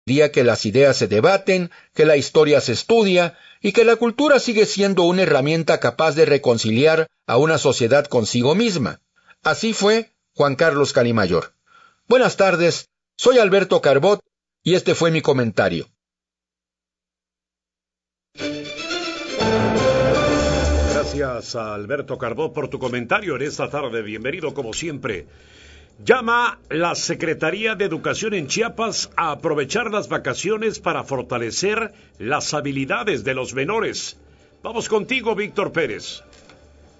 Diría que las ideas se debaten, que la historia se estudia y que la cultura sigue siendo una herramienta capaz de reconciliar a una sociedad consigo misma. Así fue Juan Carlos Calimayor. Buenas tardes, soy Alberto Carbot y este fue mi comentario. Gracias a Alberto Carbó por tu comentario en esta tarde. Bienvenido como siempre. Llama la Secretaría de Educación en Chiapas a aprovechar las vacaciones para fortalecer las habilidades de los menores. Vamos contigo, Víctor Pérez.